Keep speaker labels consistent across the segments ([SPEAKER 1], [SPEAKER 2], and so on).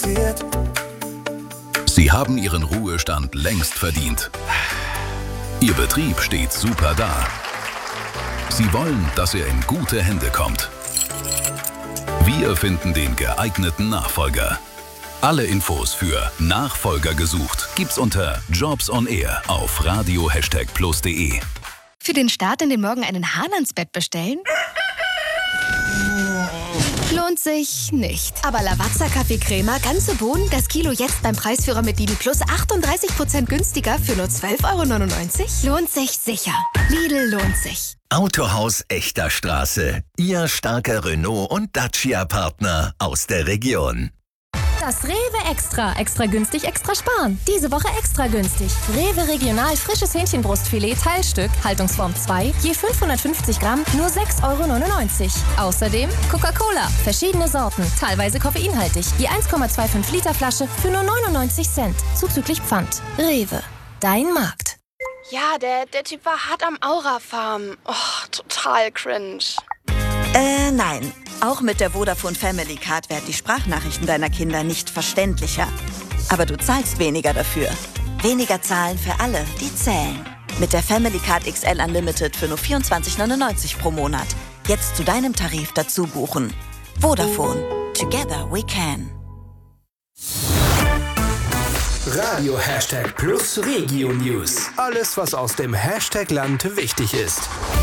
[SPEAKER 1] passiert.
[SPEAKER 2] Sie haben Ihren Ruhestand längst verdient. Ihr Betrieb steht super da. Sie wollen, dass er in gute Hände kommt. Wir finden den geeigneten Nachfolger. Alle Infos für Nachfolger gesucht gibt's unter Jobs on Air auf radio#plus.de.
[SPEAKER 3] Für den Start in den Morgen einen Hahn ans Bett bestellen? Lohnt sich nicht. Aber Lavazza Kaffeecrema, ganze Bohnen, das Kilo jetzt beim Preisführer mit Lidl Plus 38% günstiger für nur 12,99 €? Lohnt sich sicher. Lidl lohnt sich.
[SPEAKER 4] Autohaus Echter Straße. Ihr starker Renault- und Dacia-Partner aus der Region.
[SPEAKER 5] Das Rewe Extra. Extra günstig, extra sparen. Diese Woche extra günstig. Rewe Regional frisches Hähnchenbrustfilet Teilstück, Haltungsform 2, je 550 Gramm, nur 6,99 €. Außerdem Coca-Cola, verschiedene Sorten, teilweise koffeinhaltig, je 1,25 Liter Flasche für nur 99 Cent, zuzüglich Pfand. Rewe, dein Markt.
[SPEAKER 6] Ja, der Typ war hart am Aura-Farm. Oh, total cringe.
[SPEAKER 7] Nein. Auch mit der Vodafone Family Card werden die Sprachnachrichten deiner Kinder nicht verständlicher. Aber du zahlst weniger dafür. Weniger zahlen für alle, die zählen. Mit der Family Card XL Unlimited für nur 24,99 € pro Monat. Jetzt zu deinem Tarif dazu buchen. Vodafone. Together we can.
[SPEAKER 8] Radio #Plus Regio News. Alles, was aus dem Hashtag-Land wichtig ist.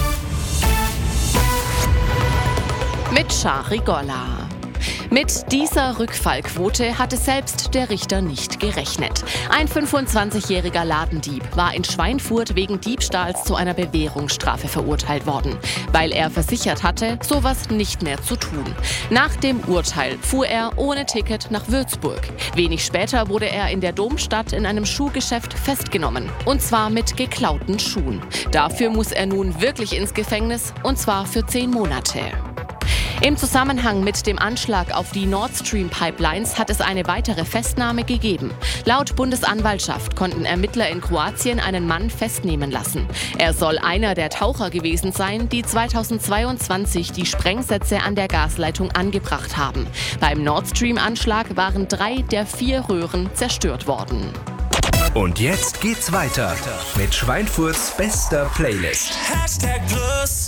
[SPEAKER 9] Mit Shari Golla. Mit dieser Rückfallquote hatte selbst der Richter nicht gerechnet. Ein 25-jähriger Ladendieb war in Schweinfurt wegen Diebstahls zu einer Bewährungsstrafe verurteilt worden, weil er versichert hatte, sowas nicht mehr zu tun. Nach dem Urteil fuhr er ohne Ticket nach Würzburg. Wenig später wurde er in der Domstadt in einem Schuhgeschäft festgenommen. Und zwar mit geklauten Schuhen. Dafür muss er nun wirklich ins Gefängnis, und zwar für 10 Monate. Im Zusammenhang mit dem Anschlag auf die Nord Stream Pipelines hat es eine weitere Festnahme gegeben. Laut Bundesanwaltschaft konnten Ermittler in Kroatien einen Mann festnehmen lassen. Er soll einer der Taucher gewesen sein, die 2022 die Sprengsätze an der Gasleitung angebracht haben. Beim Nord Stream-Anschlag waren 3 der 4 Röhren zerstört worden.
[SPEAKER 8] Und jetzt geht's weiter mit Schweinfurts bester Playlist.
[SPEAKER 1] #Plus